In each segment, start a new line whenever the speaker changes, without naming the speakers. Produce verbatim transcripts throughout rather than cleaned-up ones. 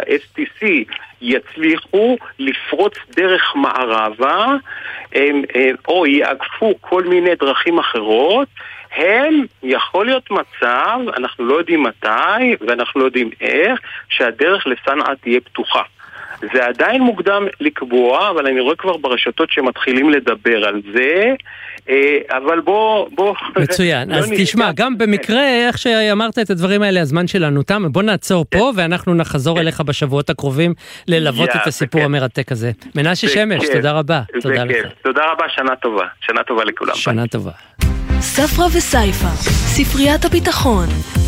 ה-אס טי סי יצליחו לפרוץ דרך מערבה, או יעקפו כל מיני דרכים אחרות, הם, יכול להיות מצב, אנחנו לא יודעים מתי, ואנחנו לא יודעים איך, שהדרך לסנעה תהיה פתוחה. זה עדיין מוקדם לקבוע, אבל אני רואה כבר ברשתות שמתחילים לדבר על זה, אבל בוא... בוא
מצוין, אז תשמע, גם במקרה, איך שאמרת את הדברים האלה, הזמן שלנו תם, בוא נעצור פה, ואנחנו נחזור אליך בשבועות הקרובים, ללוות את הסיפור המרתק הזה. מנשה שמש, תודה רבה. תודה לך.
תודה רבה, שנה טובה. שנה טובה לכולם.
שנה טובה.
ספרה וסייפה, ספריית הביטחון.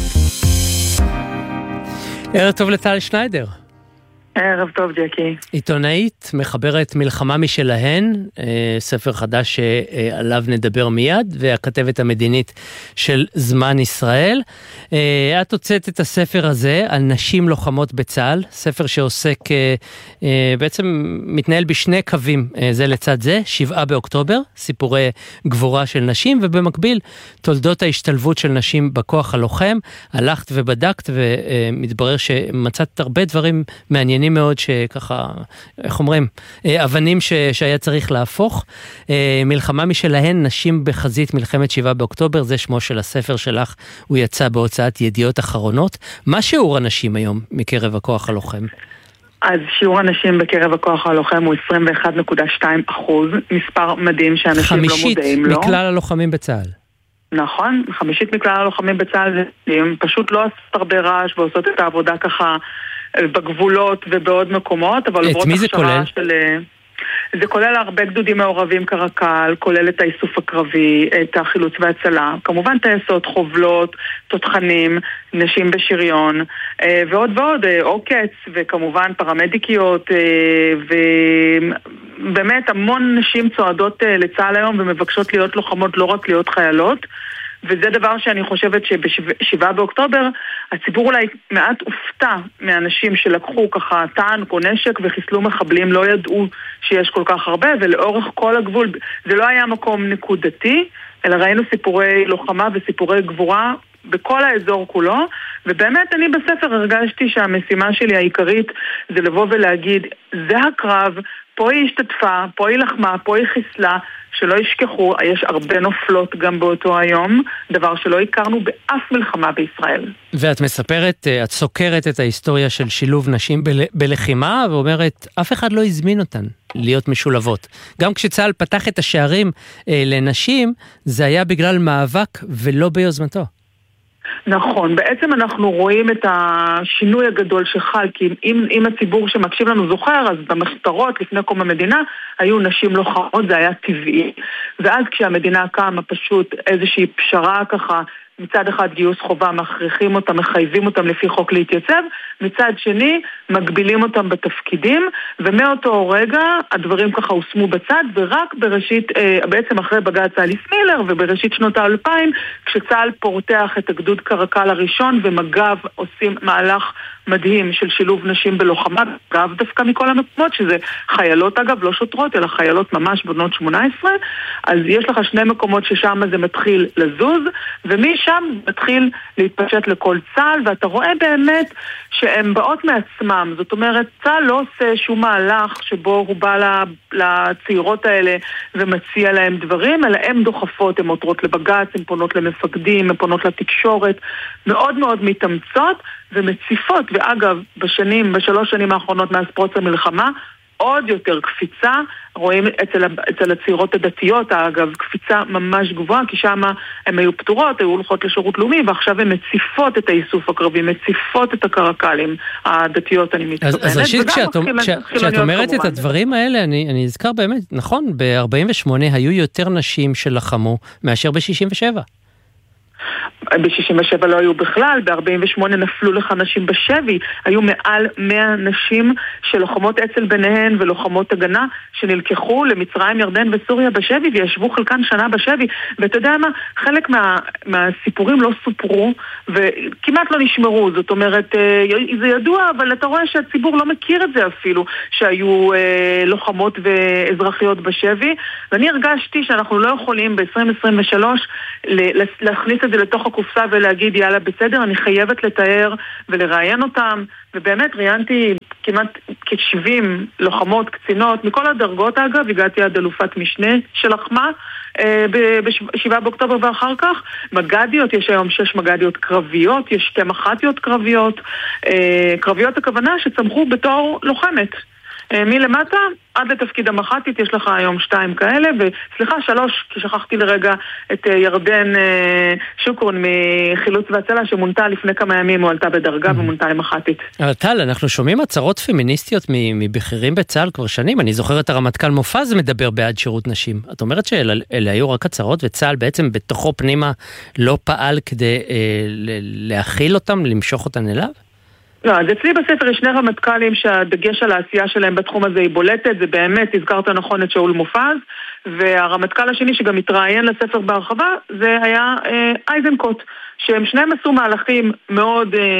ערב טוב לטל שניידר.
ערב טוב ג'קי.
עיתונאית, מחברת מלחמה משלהן, ספר חדש שעליו נדבר מיד, והכתבת המדינית של זמן ישראל. את הוצאת את הספר הזה על נשים לוחמות בצה"ל, ספר שעוסק, בעצם מתנהל בשני קווים זה לצד זה, שבעה באוקטובר, סיפורי גבורה של נשים, ובמקביל תולדות ההשתלבות של נשים בכוח הלוחם. הלכת ובדקת ומתברר שמצאת הרבה דברים מעניינים מאוד שככה, איך אומרים, אבנים ש, שהיה צריך להפוך. מלחמה משלהן, נשים בחזית מלחמת שבעה באוקטובר, זה שמו של הספר שלך, הוא יצא בהוצאת ידיעות אחרונות. מה שיעור הנשים היום מקרב הכוח הלוחם?
אז שיעור הנשים בקרב הכוח הלוחם הוא עשרים ואחת נקודה שתיים אחוז, מספר מדהים שאנשים לא מודעים לו.
חמישית מכלל הלוחמים בצה"ל.
נכון, חמישית מכלל הלוחמים בצה"ל, הם פשוט לא עושות הרבה רעש ועושות את העבודה ככה בגבולות ובעוד מקומות, אבל
את מי זה כולל?
של... זה כולל הרבה גדודים מעורבים כרקל, כולל את האיסוף הקרבי, את החילוץ והצלה, כמובן טייסות, חובלות, תותחנים, נשים בשריון, ועוד ועוד, עוקץ, וכמובן פרמדיקיות, ובאמת המון נשים צועדות לצה"ל היום ומבקשות להיות לוחמות, לא רק להיות חיילות. וזה דבר שאני חושבת שבשבעה באוקטובר הציבור אולי מעט הופתע מאנשים שלקחו ככה טנק או נשק וחיסלו מחבלים, לא ידעו שיש כל כך הרבה, ולאורך כל הגבול זה לא היה מקום נקודתי, אלא ראינו סיפורי לוחמה וסיפורי גבורה בכל האזור כולו, ובאמת אני בספר הרגשתי שהמשימה שלי העיקרית זה לבוא ולהגיד, זה הקרב, פה היא השתתפה, פה היא לחמה, פה היא חיסלה, שלא ישכחו, יש הרבה נופלות גם באותו היום, דבר שלא הכרנו באף מלחמה בישראל.
ואת מספרת, את סוקרת את ההיסטוריה של שילוב נשים בל... בלחימה, ואומרת, אף אחד לא הזמין אותן להיות משולבות. גם כשצה"ל פתח את השערים אה, לנשים, זה היה בגלל מאבק ולא ביוזמתו.
נכון, בעצם אנחנו רואים את השינוי הגדול שחל, כי אם, אם הציבור שמקשיב לנו זוכר, אז במחתרות לפני קום המדינה היו נשים לוחמות, זה היה טבעי, ואז כשהמדינה קמה פשוט איזושהי פשרה ככה, מצד אחד גיוס חובה, מכריחים אותם, מחייבים אותם לפי חוק להתייצב, מצד שני מגבילים אותם בתפקידים, ומאותו רגע הדברים ככה הושמו בצד, ורק בראשית, בעצם אחרי בג"ץ אליס מילר, ובראשית שנות האלפיים, כשצה"ל פורטח את הגדוד קרקל הראשון, ומג"ב עושים מהלך מדהים של שילוב נשים בלוחמה, גב דווקא מכל המקומות, שזה חיילות אגב, לא שוטרות, אלא חיילות ממש בנות שמונה עשרה, אז יש לך שני מקומות ששם זה מתחיל לזוז, ומשם מתחיל להתפשט לכל צה"ל, ואתה רואה באמת שהן באות מעצמם, זאת אומרת, צה"ל לא עושה שום מהלך שבו הוא בא לצעירות האלה ומציע להם דברים, אלא הן דוחפות, הן עותרות לבג"ץ, הן פונות למפקדים, הן פונות לתקשורת, מאוד מאוד מתאמצות ומציפות, ואגב, בשנים, בשלוש שנים האחרונות מאז פרוץ המלחמה, עוד יותר קפיצה, רואים אצל, אצל הצעירות הדתיות, אגב, קפיצה ממש גבוהה, כי שם הן היו פטורות, היו הולכות לשירות לאומי, ועכשיו הן מציפות את האיסוף הקרבי, מציפות את הקרקלים הדתיות, אני מתכוונת.
אז, אז ראשית, כשאת, כש, כשאת אומרת כמובן. את הדברים האלה, אני, אני אזכר באמת, נכון, ב-ארבעים ושמונה היו יותר נשים שלחמו מאשר ב-שישים ושבע.
ב-שישים ושבע לא היו בכלל, ב-ארבעים ושמונה נפלו לך נשים בשבי, היו מעל מאה נשים שלוחמות אצל ביניהן ולוחמות הגנה שנלקחו למצרים, ירדן וסוריה בשבי וישבו חלקן שנה בשבי, ואתה יודע מה, חלק מה, מהסיפורים לא סופרו וכמעט לא נשמרו, זאת אומרת זה ידוע, אבל אתה רואה שהציבור לא מכיר את זה אפילו, שהיו אה, לוחמות ואזרחיות בשבי, ואני הרגשתי שאנחנו לא יכולים ב-עשרים עשרים ושלוש להכניס את זה לתוך הקופסה ולהגיד יאללה בסדר, אני חייבת לתאר ולראיין אותם, ובאמת ראיינתי כמעט כ-שבעים לוחמות, קצינות, מכל הדרגות אגב, הגעתי עד אלופת משנה של לחמה, ב-שבעה באוקטובר ואחר כך. מגדיות, יש היום שש מגדיות קרביות, יש שתי מח"טיות קרביות. קרביות הכוונה שצמחו בתור לוחמת. מלמטה עד לתפקיד המח"טית יש לך היום שתיים כאלה, וסליחה, שלוש, כי שכחתי לרגע את ירדן שוקרון מחילוץ והצלה, שמונתה לפני כמה ימים, הוא עלתה בדרגה ומונתה למח"טית.
טל, אנחנו שומעים הצהרות פמיניסטיות מבכירים בצה"ל כבר שנים. אני זוכר את הרמטכ"ל מופז מדבר בעד שירות נשים. את אומרת שאלה היו רק הצהרות, וצה"ל בעצם בתוכו פנימה לא פעל כדי להכיל אותם, למשוך אותן אליו?
לא, אז אצלי בספר יש שני רמטכ"לים שהדגש על העשייה שלהם בתחום הזה היא בולטת, זה באמת, הזכרת נכון את שאול מופז, והרמטכ"ל השני שגם התראיין לספר בהרחבה, זה היה אה, אייזנקוט, שהם שניהם עשו מהלכים מאוד אה,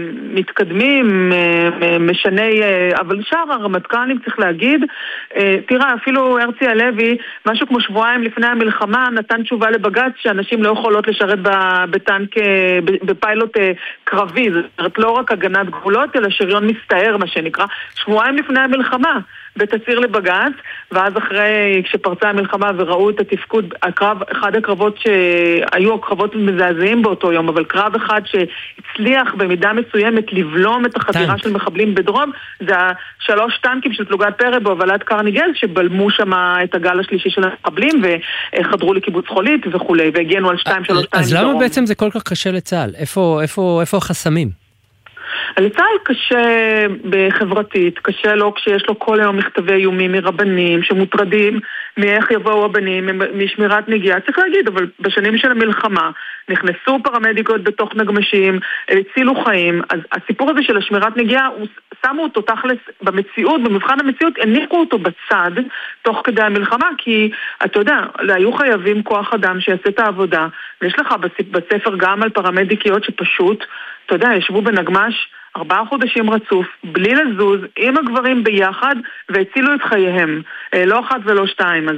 מתקדמים, אה, משני, אה, אבל שאר הרמטכ"לים צריך להגיד, אה, תראה, אפילו הרצי הלוי, משהו כמו שבועיים לפני המלחמה, נתן תשובה לבג"ץ שאנשים לא יכולות לשרת בטנק, אה, בפיילוט אה, קרבי, זאת אומרת לא רק הגנת גבולות, אלא שריון מסתער, מה שנקרא, שבועיים לפני המלחמה. בתציר לבג"ץ, ואז אחרי כשפרצה המלחמה וראו את התפקוד, הקרב, אחד הקרבות שהיו הקרבות מזעזעים באותו יום, אבל קרב אחד שהצליח במידה מסוימת לבלום את החדירה של מחבלים בדרום, זה השלוש טנקים של פלוגת פרא בהובלת קרניגל, שבלמו שם את הגל השלישי של המחבלים, וחדרו לקיבוץ חולית וכולי, והגנו על שתיים, שלוש, שתיים
אז למה בעצם זה כל כך קשה לצה"ל? איפה, איפה, איפה החסמים?
לצה"ל קשה בחברתית, קשה לו כשיש לו כל היום מכתבי איומים מרבנים שמוטרדים מאיך יבואו הבנים, משמירת נגיעה, צריך להגיד, אבל בשנים של המלחמה נכנסו פרמדיקות בתוך נגמשים, הצילו חיים, אז הסיפור הזה של השמירת נגיעה, שמו אותו תכלס במציאות, במבחן המציאות, הניחו אותו בצד תוך כדי המלחמה, כי אתה יודע, היו חייבים כוח אדם שיעשה את העבודה, ויש לך בספר גם על פרמדיקיות שפשוט, אתה יודע, ישבו בנגמש ארבעה חודשים רצוף, בלי לזוז, עם הגברים ביחד, והצילו את חייהם. לא אחת ולא שתיים, אז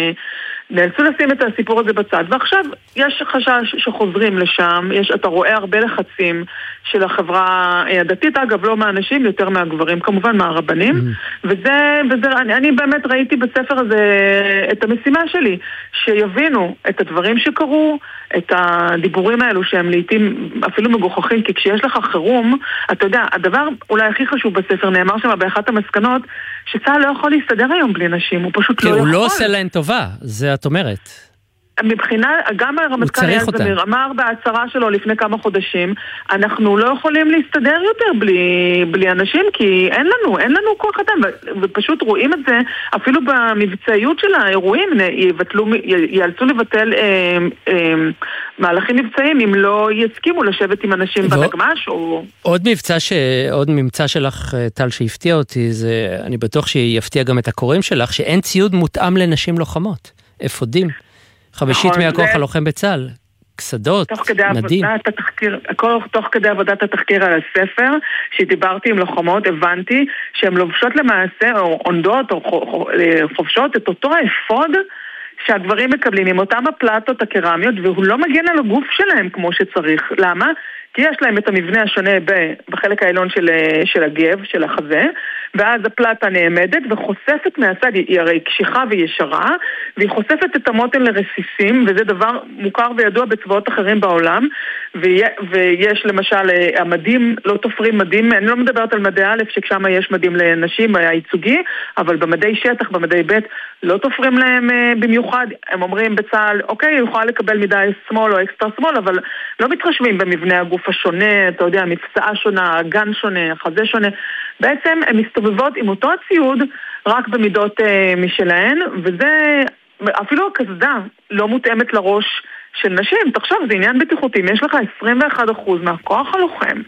נאלצו לשים את הסיפור הזה בצד. ועכשיו יש חשש שחוזרים לשם, יש, אתה רואה הרבה לחצים של החברה הדתית, אגב לא מהאנשים, יותר מהגברים, כמובן מהרבנים, mm-hmm. וזה, וזה אני, אני באמת ראיתי בספר הזה את המשימה שלי, שיבינו את הדברים שקרו, את הדיבורים האלו שהם לעתים אפילו מגוחכים, כי כשיש לך חירום, אתה יודע, הדבר אולי הכי חשוב בספר, נאמר שם באחת המסקנות, שצה"ל לא יכול להסתדר היום בלי נשים, הוא פשוט לא יכול.
כי הוא לא עושה להן טובה, זה את אומרת.
מבחינה, גם הרמטכ"ל אייל זמיר אמר בהצהרה שלו לפני כמה חודשים, אנחנו לא יכולים להסתדר יותר בלי, בלי אנשים, כי אין לנו, אין לנו כוח אדם, ופשוט רואים את זה, אפילו במבצעיות של האירועים, יבטלו, יאלצו לבטל אה, אה, מהלכים מבצעיים, אם לא יסכימו לשבת עם אנשים בנגמש, או... עוד
מבצע, ש... עוד ממצא שלך, טל, שהפתיע אותי, זה, אני בטוח שיפתיע גם את הקוראים שלך, שאין ציוד מותאם לנשים לוחמות, אפודים. חמישית מהכוח הלוחם בצה"ל, קסדות, נדים.
תוך כדי עבודת התחקיר על הספר, שדיברתי עם לוחמות, הבנתי שהן לובשות למעשה, או עונדות, או חובשות את אותו האפוד שהגברים מקבלים עם אותם הפלטות הקרמיות, והוא לא מגן על הגוף שלהם כמו שצריך. למה? כי יש להם את המבנה השונה בחלק העליון של, של הגב, של החזה, ואז הפלטה נעמדת וחושפת מהצד, היא הרי קשיחה וישרה, והיא חושפת את המותן לרסיסים, וזה דבר מוכר וידוע בצבאות אחרים בעולם, ויש למשל, המדים, לא תופרים מדים, אני לא מדברת על מדי א', שכשם יש מדים לנשים, הייצוגי, אבל במדי שטח, במדי ב', לא תופרים להם במיוחד, הם אומרים בצה"ל, אוקיי, הוא יכול לקבל מדי שמאל או אקסטרה שמאל, אבל לא מתחשבים במבנה הגוף השונה, אתה יודע, מבצעה שונה, הגן שונה, החזה שונה, בעצם הן מסתובבות עם אותו הציוד, רק במידות אה, משלהן, וזה, אפילו הקסדה לא מותאמת לראש של נשים. תחשוב, זה עניין בטיחותי, יש לך עשרים ואחד אחוז מהכוח הלוחם,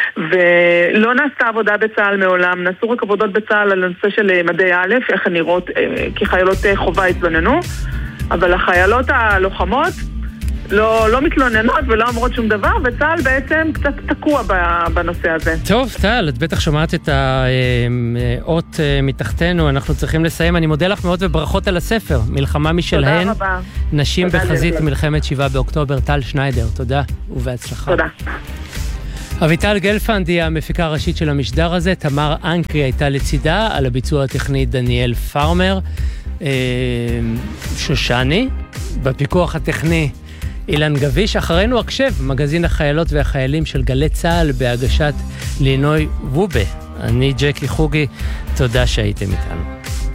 ולא נעשתה עבודה בצה"ל מעולם, נעשו רק עבודות בצה"ל על הנושא של מדי א', איך הן נראות, אה, כי חיילות אה, חובה התבננו, אבל החיילות הלוחמות, לא, לא מתלוננות ולא אומרות שום דבר, וצה"ל בעצם קצת תקוע בנושא הזה.
טוב, טל, את בטח שומעת את האות מתחתנו, אנחנו צריכים לסיים. אני מודה לך מאוד וברכות על הספר, מלחמה משלהן, נשים בחזית מלחמת שבעה באוקטובר, טל שניידר, תודה ובהצלחה.
תודה.
אביטל גלפנד היא המפיקה הראשית של המשדר הזה, תמר אנקרי הייתה לצידה, על הביצוע הטכני דניאל פארמר, שושני, בפיקוח הטכני אילן גביש. אחרינו הקשב, מגזין החיילות והחיילים של גלי צהל בהגשת לינוי וובה. אני ג'קי חוגי, תודה שהייתם איתנו.